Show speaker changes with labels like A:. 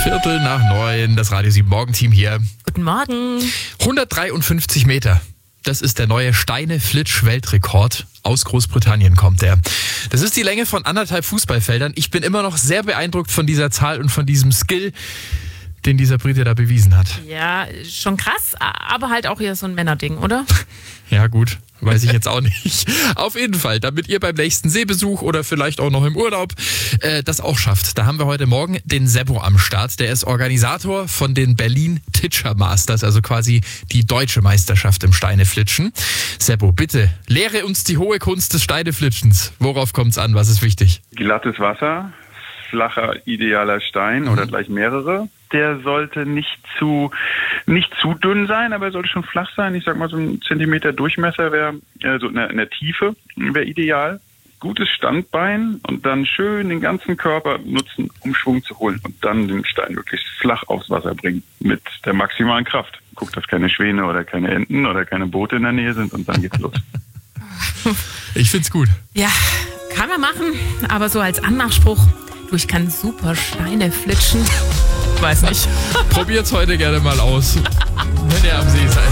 A: 8:15, das Radio 7 Morgenteam hier.
B: Guten Morgen.
A: 153 Meter. Das ist der neue Steine-Flitsch-Weltrekord. Aus Großbritannien kommt der. Das ist die Länge von 1,5 Fußballfeldern. Ich bin immer noch sehr beeindruckt von dieser Zahl und von diesem Skill, den dieser Brite da bewiesen hat.
B: Ja, schon krass, aber halt auch eher so ein Männerding, oder?
A: Ja gut, weiß ich jetzt auch nicht. Auf jeden Fall, damit ihr beim nächsten Seebesuch oder vielleicht auch noch im Urlaub das auch schafft. Da haben wir heute Morgen den Seppo am Start. Der ist Organisator von den Berlin Titscher Masters, also quasi die deutsche Meisterschaft im Steineflitschen. Seppo, bitte, lehre uns die hohe Kunst des Steineflitschens. Worauf kommt's an? Was ist wichtig?
C: Glattes Wasser, flacher, idealer Stein oder gleich mehrere. Der sollte nicht zu dünn sein, aber er sollte schon flach sein. Ich sag mal, so ein Zentimeter Durchmesser wäre, so in der Tiefe wäre ideal. Gutes Standbein und dann schön den ganzen Körper nutzen, um Schwung zu holen und dann den Stein wirklich flach aufs Wasser bringen mit der maximalen Kraft. Guckt, dass keine Schwäne oder keine Enten oder keine Boote in der Nähe sind und dann geht's los.
A: Ich find's gut.
B: Ja, kann man machen, aber so als Anmachspruch, du, ich kann super Steine flitschen. Weiß nicht.
A: Probiert's heute gerne mal aus, wenn ihr am See seid.